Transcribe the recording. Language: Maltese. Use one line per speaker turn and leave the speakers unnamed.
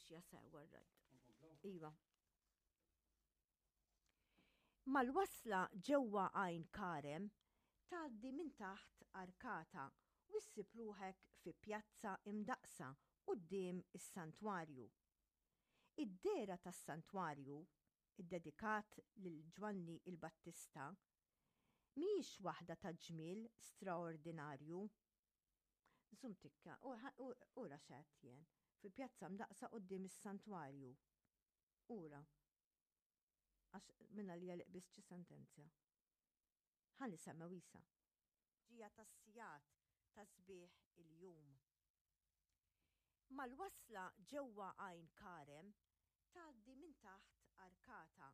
mixja sewa r-rajd. Iva. Mal-wasla ġewwa Għajn Karem tgħaddi minn taħt arkata u ssib ruħek fi pjazza imdaqsa quddiem is-santwarju. Id-dera tas-santwarju, iddedikat lil Ġwanni il-Battista, mhijiex waħda ta' ġmiel straordinarju. Żum tikka, ura x'għedt jien, fi pjazza mdaqsa quddiem is-santwarju. Ura. Għax minna li għaliq biss ċi sentenzja. Ħalli semmew isa. Ġija tas-sijat ta' sbieħ il-jum. Mal-wasla ġewwa Għajn Karem tgħaddi minn taħt arkata